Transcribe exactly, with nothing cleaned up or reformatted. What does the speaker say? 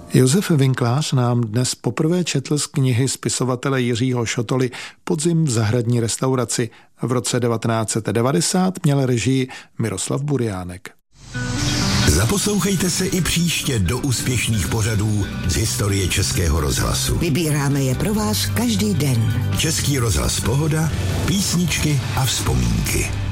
Josef Vinklář nám dnes poprvé četl z knihy spisovatele Jiřího Šotoly Podzim v zahradní restauraci. V roce devatenáct set devadesát měl režii Miroslav Buriánek. Zaposlouchejte se i příště do úspěšných pořadů z historie Českého rozhlasu. Vybíráme je pro vás každý den. Český rozhlas Pohoda, písničky a vzpomínky.